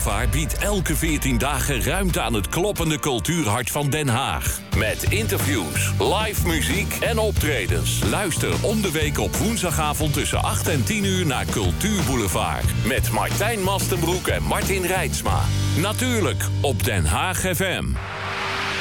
Boulevard biedt elke 14 dagen ruimte aan het kloppende cultuurhart van Den Haag. Met interviews, live muziek en optredens. Luister om de week op woensdagavond tussen 8 en 10 uur naar Cultuur Boulevard. Met Martijn Mastenbroek en Martin Reitsma. Natuurlijk op Den Haag FM.